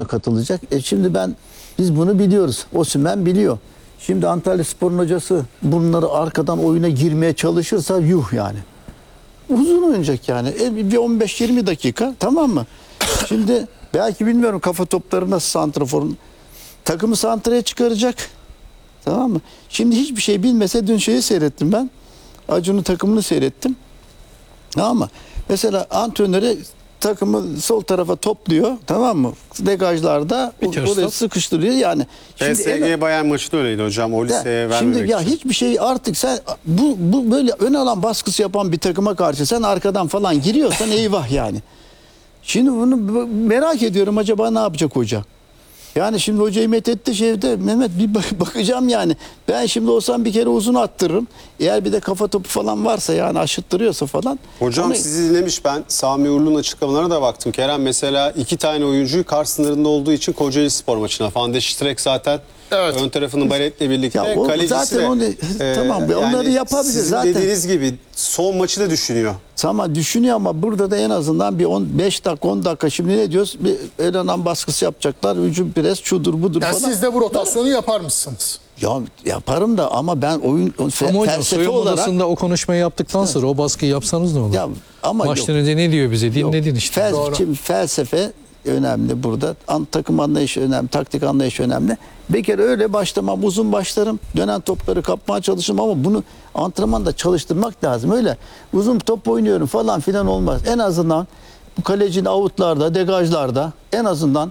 katılacak. Şimdi biz bunu biliyoruz. Osimhen biliyor. Şimdi Antalyaspor'un hocası bunları arkadan oyuna girmeye çalışırsa yuh yani. Uzun oynayacak yani. Bir 15-20 dakika, tamam mı? Şimdi belki bilmiyorum kafa topları nasıl santraforun. Takımı santraya çıkaracak. Tamam mı? Şimdi hiçbir şey bilmese dün şeyi seyrettim ben. Acun'un takımını seyrettim. Tamam mı? Mesela antrenörü takımı sol tarafa topluyor, tamam mı? Degajlarda oraya sıkıştırıyor yani. PSG Bayern maçı da öyleydi hocam. O liseye vermemek Şimdi ya için. hiçbir şey artık sen bu böyle ön alan baskısı yapan bir takıma karşı sen arkadan falan giriyorsan eyvah yani. Şimdi bunu merak ediyorum, acaba ne yapacak hoca? Yani şimdi hocayı methetti şeyde, Mehmet bir bakacağım yani. Ben şimdi olsam bir kere uzun attırırım. Eğer bir de kafa topu falan varsa yani aşıttırıyorsa falan. Hocam Ama sizi dinlemiş, ben Sami Uğurlu'nun açıklamalarına da baktım. Kerem mesela 2 tane oyuncuyu kar sınırında olduğu için Kocaeli Spor maçına. Van de Streek zaten ön tarafının Baletle birlikte. Ya kalecisi zaten de, onu tamam onları yapabilir sizin zaten. dediğiniz gibi son maçı da düşünüyor. Tamam düşünüyor ama burada da en azından bir 5 dakika 10 dakika şimdi ne diyoruz? Bir ön baskısı yapacaklar. Hücum pres şudur budur yani falan. siz de bu rotasyonu yapar mısınız? Ya yaparım da ama ben oyun Ama hocam felsefe soyunma olarak odasında o konuşmayı yaptıktan sonra o baskıyı yapsanız ne olur? ya ama Maçtan önce ne diyor bize? Dinledin işte. Felsefe önemli burada. Takım anlayışı önemli, taktik anlayışı önemli. Bir kere öyle başlamam, uzun başlarım. Dönen topları kapmaya çalışırım ama bunu antrenmanda çalıştırmak lazım. Öyle uzun top oynuyorum falan filan olmaz. En azından bu kalecinin avutlarda, degajlarda en azından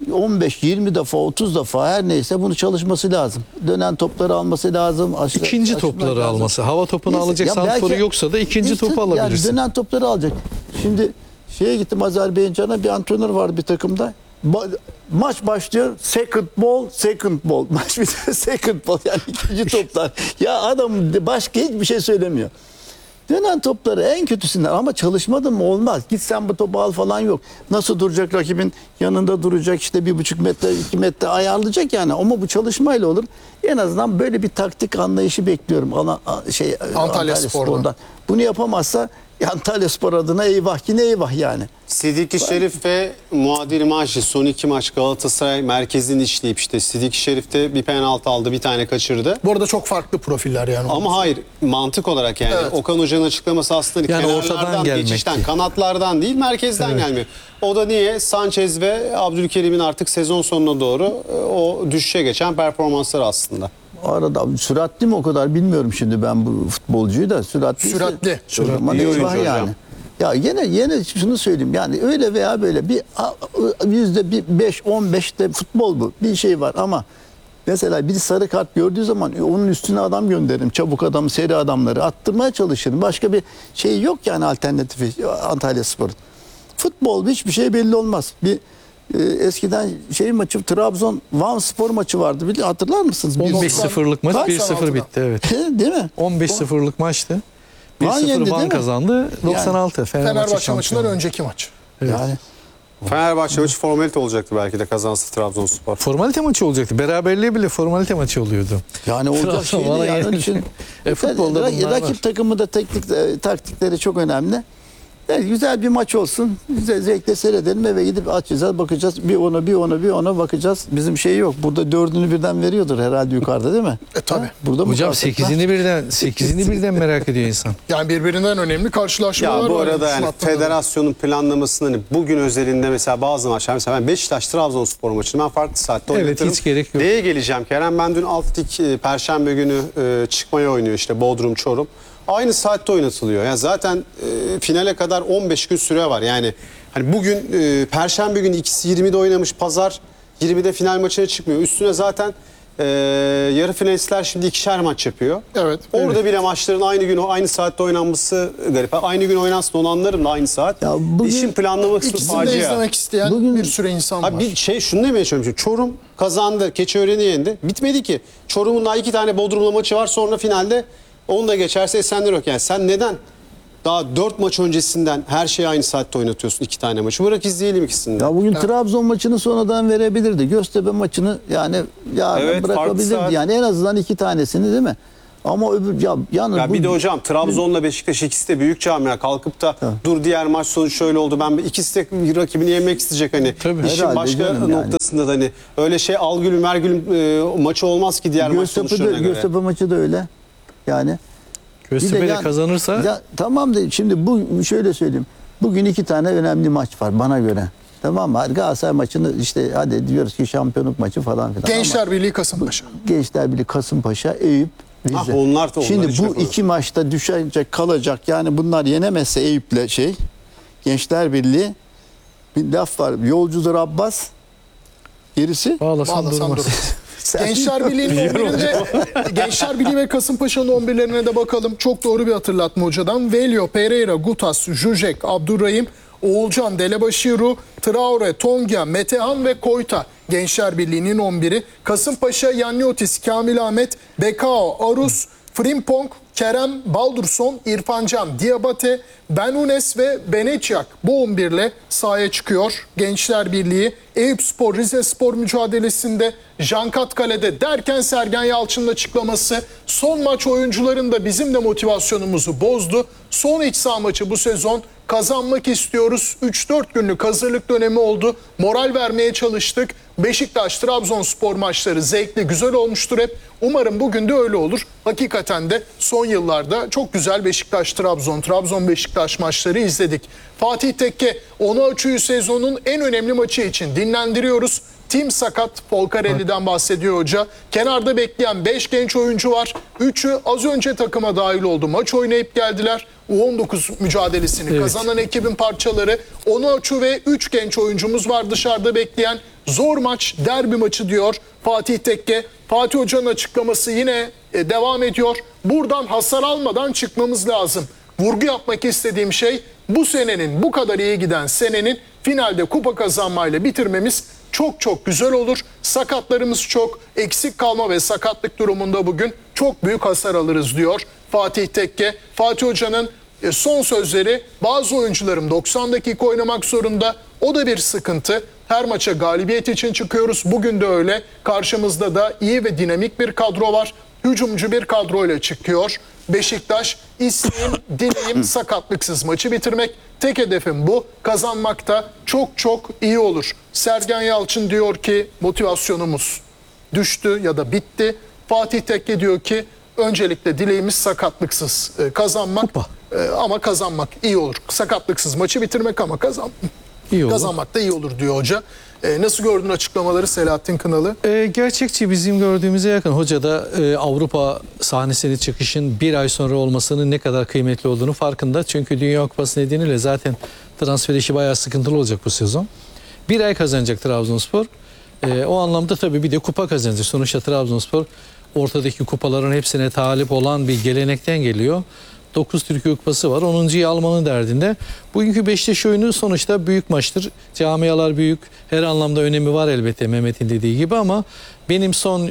15-20 defa, 30 defa her neyse bunu çalışması lazım. Dönen topları alması lazım. İkinci topları lazım. alması. Hava topunu Neyse, alacak ya santrforu belki- yoksa da ikinci İşte topu alabilirsin. Yani dönen topları alacak. Şimdi şeye gittim, Azerbaycan'a, bir antrenör var bir takımda. Maç başlıyor. Second ball. Maç bitiyor. Second ball. Yani ikinci toplar. Ya adam başka hiçbir şey söylemiyor. Dönen topları en kötüsünden ama çalışmadın mı olmaz. Git sen bu topu al falan yok. Nasıl duracak, rakibin yanında duracak, işte 1,5 metre 2 metre ayarlayacak yani. Ama bu çalışmayla olur. En azından böyle bir taktik anlayışı bekliyorum. Antalya Spor'dan. Bunu yapamazsa Antalya Spor adına eyvah ki ne eyvah yani. Sidiki Şerif ve Muadil Maşi son 2 maç Galatasaray merkezini işleyip işte Sidiki Şerif'te bir penaltı aldı, bir tane kaçırdı. Bu arada çok farklı profiller yani. Ama hayır, mantık olarak yani Evet. Okan Hoca'nın açıklaması aslında Yani ortadan kenarlardan gelmekti. geçişten, kanatlardan değil merkezden gelmiyor. O da niye? Sanchez ve Abdülkerim'in artık sezon sonuna doğru o düşüşe geçen performansları aslında. Arada süratli mi o kadar bilmiyorum şimdi ben bu futbolcuyu da süratli. Süratli. O zaman İyi eyvah oyuncu hocam. yani. Ya yine şunu söyleyeyim yani öyle veya böyle bir %5-15'te futbol bu. Bir şey var ama mesela bir sarı kart gördüğü zaman onun üstüne adam gönderirim. Çabuk adam, seri adamları attırmaya çalışırım. Başka bir şey yok yani alternatifi Antalyaspor'un. Futbol hiçbir şey belli olmaz. Eskiden maçı Trabzon Van Spor maçı vardı. Hatırlar mısınız? 15-0'lık maç Kaç 1-0 sanaltıda? bitti evet. Değil mi? 15-0'lık maçtı. Van yendi, 1-0 değil Van mi? kazandı. 96 Fenerbahçe maçından önceki maç. Yani Fenerbahçe maçı formalite olacaktı belki de kazansı Trabzonspor. Formalite maçı olacaktı. Beraberliği bile formalite maçı oluyordu. Yani olacak şey değil. Bana Yani onun geldi. için Futbolda bunlar var. rakip takımı da taktikleri çok önemli. Yani güzel bir maç olsun. Güzel zevkle seyredelim, eve gidip açacağız, bakacağız. Bir ona bakacağız. Bizim şey yok. Burada 4'ünü birden veriyordur herhalde yukarıda, değil mi? Tabii. Burada mı Hocam kalsak? 8'ini birden merak ediyor insan. Yani birbirinden önemli karşılaşmalar Ya bu var. arada yani Şubat'ta da. federasyonun planlamasını hani bugün özelinde mesela bazı maçlar, mesela ben Beşiktaş-Trabzonspor maçını ben farklı saatte Evet, oynatırım. hiç gerek yok. Neye geleceğim Kerem? Ben dün Alttik Perşembe günü çıkmaya oynuyor işte Bodrum, Çorum. Aynı saatte oynatılıyor. Yani zaten finale kadar 15 gün süre var. Yani hani bugün Perşembe günü ikisi 20'de oynamış, Pazar 20'de final maçına çıkmıyor. Üstüne zaten yarı finalistler şimdi 2'şer maç yapıyor. Evet. Orada bile maçların aynı gün aynı saatte oynanması garip. Aynı gün oynansın onu anlarım da aynı saat. Ya bugün İşin planlaması İkisini de facia. izlemek isteyen Bugün- bir sürü insan var. Abi bir şey şunu demeye çalışıyorum. Çorum kazandı, Keçiören'i yendi. Bitmedi ki. Çorum'un daha 2 tane Bodrum'la maçı var. Sonra finalde onu da geçerse Esenler yani sen neden daha 4 maç öncesinden her şeyi aynı saatte oynatıyorsun 2 tane maçı? Bırak izleyelim ikisini de. Ya bugün Trabzon maçını sonradan verebilirdi. Göztepe maçını yani yarın Evet, farklı bırakabilirdi. saat. Yani en azından 2 tanesini, değil mi? Ama öbür yalnız Ya bir de hocam Trabzon'la Beşiktaş ikisi de büyük camia, kalkıp da dur diğer maç sonu şöyle oldu, ben ikisi de bir rakibini yenmek isteyecek, hani Tabii. işin Herhalde başka canım yani. noktasında da hani öyle şey al gülüm ver gülüm maçı olmaz ki diğer maç sonuçlarına göre. Göztepe maçı da öyle. Yani Göztepe de yani- kazanırsa tamam da şimdi bu şöyle söyleyeyim. Bugün 2 tane önemli maç var bana göre. Tamam mı? Galatasaray maçını işte hadi diyoruz ki şampiyonluk maçı falan filan. Gençler Birliği Kasımpaşa. Ama Gençler Birliği Kasımpaşa, Eyüp, Rize. Ah, onlar da Şimdi hiç bu yapalım. 2 maçta düşecek kalacak. Yani bunlar yenemezse Eyüp'le Gençler Birliği, bir laf var. Yolcudur Abbas. Gerisi bağlasan Bağlasan durmaz. durmaz. Gençler Birliği'nin 11'inde Gençler Birliği ve Kasımpaşa'nın 11'lerine de bakalım. Çok doğru bir hatırlatma hocadan. Velio, Pereira, Gutas, Jujek, Abdurrahim, Oğulcan, Delebashiru, Traore, Tonga, Metehan ve Koyta. Gençler Birliği'nin 11'i. Kasımpaşa, Yanniotis, Kamil Ahmet, Bekao, Arus, Frimpong, Kerem, Baldurson, İrfancan, Diabate, Benunes ve Benecyak bu 11 ile sahaya çıkıyor. Gençler Birliği Eyüpspor, Rizespor mücadelesinde Jankat kalede derken Sergen Yalçın'ın açıklaması son maç oyuncuların da bizim de motivasyonumuzu bozdu. Son iç saha maçı bu sezon, kazanmak istiyoruz. 3-4 günlük hazırlık dönemi oldu. Moral vermeye çalıştık. Beşiktaş, Trabzonspor maçları zevkli, güzel olmuştur hep. Umarım bugün de öyle olur. Hakikaten de son yıllarda çok güzel Beşiktaş-Trabzon, Trabzon-Beşiktaş maçları izledik. Fatih Tekke, Onuachu'yu sezonun en önemli maçı için dinlendiriyoruz. Tim sakat, Folcarelli'den bahsediyor hoca. Kenarda bekleyen 5 genç oyuncu var. 3'ü az önce takıma dahil oldu. Maç oynayıp geldiler. U19 mücadelesini kazanan ekibin parçaları. Onuachu ve 3 genç oyuncumuz var dışarıda bekleyen. Zor maç, derbi maçı diyor Fatih Tekke. Fatih Hoca'nın açıklaması yine devam ediyor. Buradan hasar almadan çıkmamız lazım. Vurgu yapmak istediğim şey, bu senenin, bu kadar iyi giden senenin finalde kupa kazanmayla bitirmemiz çok çok güzel olur. Sakatlarımız çok, eksik kalma ve sakatlık durumunda bugün çok büyük hasar alırız diyor Fatih Tekke. Fatih Hoca'nın son sözleri, bazı oyuncularım 90 dakika oynamak zorunda, o da bir sıkıntı. Her maça galibiyet için çıkıyoruz. Bugün de öyle. Karşımızda da iyi ve dinamik bir kadro var. Hücumcu bir kadroyla çıkıyor Beşiktaş. İsteğim, dileğim sakatlıksız maçı bitirmek. Tek hedefim bu. Kazanmak da çok çok iyi olur. Sergen Yalçın diyor ki motivasyonumuz düştü ya da bitti. Fatih Tekke diyor ki öncelikle dileğimiz sakatlıksız kazanmak. Ama kazanmak iyi olur. Sakatlıksız maçı bitirmek ama İyi olur. kazanmak da iyi olur diyor hoca. Nasıl gördün açıklamaları Selahattin Kınalı? Gerçekçi, bizim gördüğümüze yakın. Hoca da Avrupa sahnesine çıkışın bir ay sonra olmasının ne kadar kıymetli olduğunu farkında. Çünkü Dünya Kupası nedeniyle zaten transfer işi bayağı sıkıntılı olacak bu sezon. Bir ay kazanacak Trabzonspor. O anlamda tabii bir de kupa kazanacak. Sonuçta Trabzonspor ortadaki kupaların hepsine talip olan bir gelenekten geliyor. 9 Türkiye Kupası var. 10.'yı almanın derdinde. Bugünkü Beşiktaş oyunu sonuçta büyük maçtır. Camialar büyük. Her anlamda önemi var elbette Mehmet'in dediği gibi, ama benim son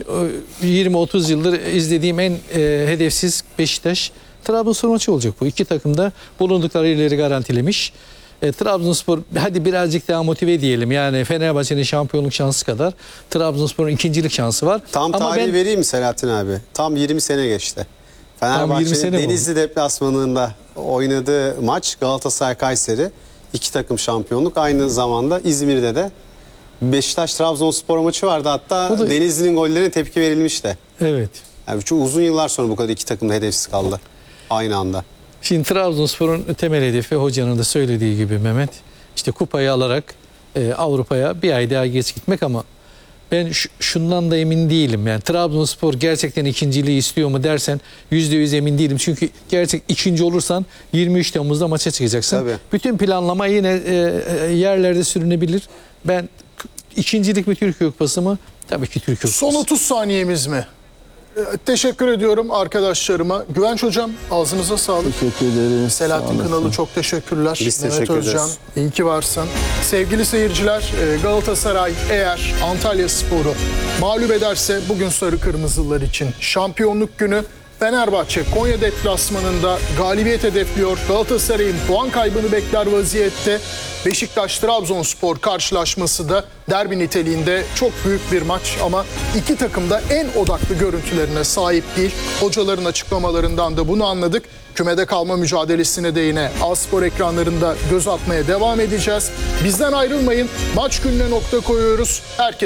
20-30 yıldır izlediğim en hedefsiz Beşiktaş Trabzonspor maçı olacak bu. İki takım da bulundukları yerleri garantilemiş. Trabzonspor hadi birazcık daha motive diyelim. Yani Fenerbahçe'nin şampiyonluk şansı kadar Trabzonspor'un ikincilik şansı var. Tam ama tarihi vereyim mi Selahattin abi? Tam 20 sene geçti. Fenerbahçe'nin sene mi Denizli deplasmanında oynadığı maç Galatasaray-Kayseri. İki takım şampiyonluk. Aynı zamanda İzmir'de de Beşiktaş-Trabzonspor maçı vardı. Hatta O da- Denizli'nin gollerine tepki verilmişti. Evet. Yani çok uzun yıllar sonra bu kadar iki takım da hedefsiz kaldı. Aynı anda. Şimdi Trabzonspor'un temel hedefi, hocanın da söylediği gibi Mehmet, işte kupayı alarak Avrupa'ya bir ay daha geç gitmek, ama ben şundan da emin değilim. Yani Trabzonspor gerçekten ikinciliği istiyor mu dersen %100 emin değilim. Çünkü gerçek ikinci olursan 23 Temmuz'da maça çıkacaksın. Tabii. Bütün planlama yine yerlerde sürünebilir. Ben ikincilik mi Türkiye Kupası mı? Tabii ki Türkiye Kupası. Son 30 saniyemiz mi? Teşekkür ediyorum arkadaşlarıma. Güvenç Hocam ağzınıza sağlık. Teşekkür ederim. Selahattin Sağ olasın. Kınalı çok teşekkürler. Biz Mehmet teşekkür Özcan ederiz. iyi ki varsın. Sevgili seyirciler, Galatasaray eğer Antalyaspor'u mağlup ederse bugün Sarı Kırmızılar için şampiyonluk günü. Fenerbahçe Konya deplasmanında galibiyet hedefliyor. Galatasaray'ın puan kaybını bekler vaziyette. Beşiktaş-Trabzonspor karşılaşması da derbi niteliğinde çok büyük bir maç ama iki takım da en odaklı görüntülerine sahip değil. Hocaların açıklamalarından da bunu anladık. Kümede kalma mücadelesine de yine A-Spor ekranlarında göz atmaya devam edeceğiz. Bizden ayrılmayın. Maç gününe nokta koyuyoruz. Herkese